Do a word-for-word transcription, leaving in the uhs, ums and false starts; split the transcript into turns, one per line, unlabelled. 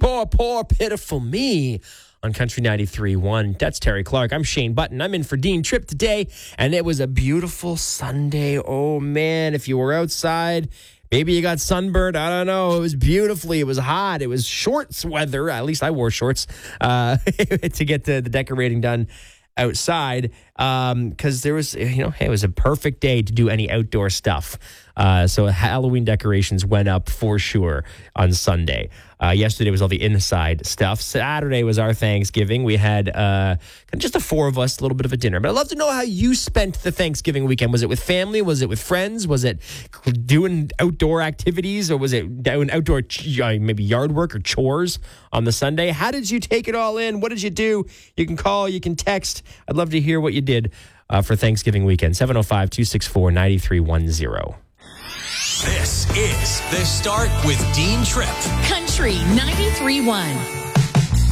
poor, poor, pitiful me on Country ninety-three point one. That's Terry Clark. I'm Shane Button. I'm in for Dean Tripp today, and it was a beautiful Sunday. Oh, man, if you were outside, maybe you got sunburned. I don't know. It was beautifully. It was hot. It was shorts weather. At least I wore shorts uh, to get the, the decorating done outside because um, there was, you know, hey, it was a perfect day to do any outdoor stuff. Uh, so Halloween decorations went up for sure on Sunday. Uh, yesterday was all the inside stuff. Saturday was our Thanksgiving. We had uh, just the four of us, a little bit of a dinner. But I'd love to know how you spent the Thanksgiving weekend. Was it with family? Was it with friends? Was it doing outdoor activities? Or was it doing outdoor maybe yard work or chores on the Sunday? How did you take it all in? What did you do? You can call, you can text. I'd love to hear what you did uh, for Thanksgiving weekend. seven oh five, two six four, nine three one zero.
This is The Start with Dean Tripp.
Country ninety-three point one.